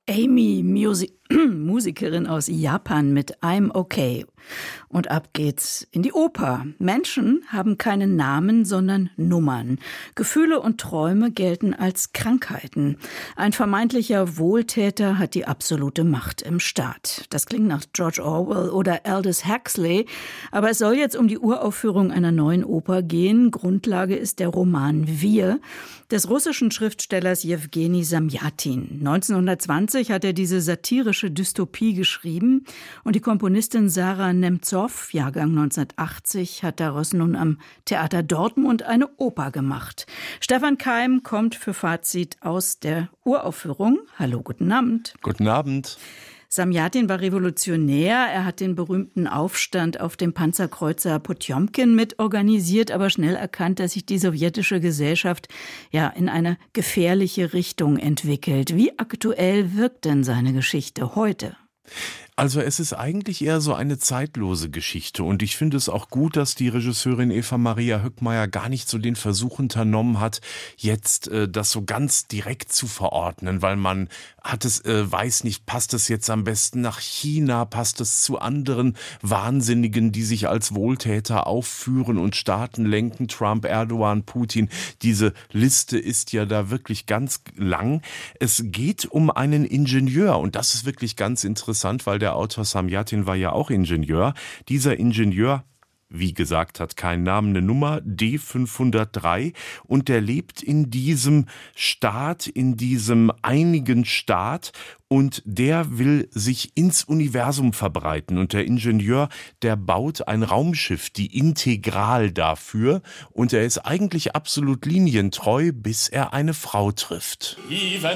Amy, Musikerin aus Japan mit I'm Okay. Und ab geht's in die Oper. Menschen haben keine Namen, sondern Nummern. Gefühle und Träume gelten als Krankheiten. Ein vermeintlicher Wohltäter hat die absolute Macht im Staat. Das klingt nach George Orwell oder Aldous Huxley. Aber es soll jetzt um die Uraufführung einer neuen Oper gehen. Grundlage ist der Roman Wir des russischen Schriftstellers Jewgeni Samjatin. 1920 hat er diese satirische Dystopie geschrieben und die Komponistin Sarah Nemtsov, Jahrgang 1980, hat daraus nun am Theater Dortmund eine Oper gemacht. Stefan Keim kommt für Fazit aus der Uraufführung. Hallo, guten Abend. Guten Abend. Samjatin war revolutionär. Er hat den berühmten Aufstand auf dem Panzerkreuzer Potjomkin mitorganisiert, aber schnell erkannt, dass sich die sowjetische Gesellschaft in eine gefährliche Richtung entwickelt. Wie aktuell wirkt denn seine Geschichte heute? Also es ist eigentlich eher so eine zeitlose Geschichte und ich finde es auch gut, dass die Regisseurin Eva Maria Höckmayer gar nicht so den Versuch unternommen hat, jetzt das so ganz direkt zu verordnen, weil man weiß nicht, passt es jetzt am besten nach China, passt es zu anderen Wahnsinnigen, die sich als Wohltäter aufführen und Staaten lenken, Trump, Erdogan, Putin. Diese Liste ist ja da wirklich ganz lang. Es geht um einen Ingenieur und das ist wirklich ganz interessant, weil der Autor Samjatin war ja auch Ingenieur. Dieser Ingenieur, wie gesagt, hat keinen Namen, eine Nummer D503 und der lebt in diesem Staat, in diesem einigen Staat und der will sich ins Universum verbreiten und der Ingenieur, der baut ein Raumschiff, die Integral dafür und er ist eigentlich absolut linientreu, bis er eine Frau trifft.